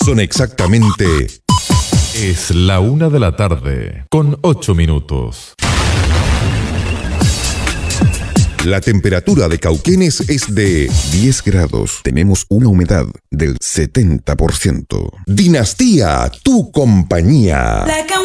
Son exactamente... Es la 1:00 con 8 minutos. La temperatura de Cauquenes es de 10 grados. Tenemos una humedad del 70%. Dinastía, tu compañía.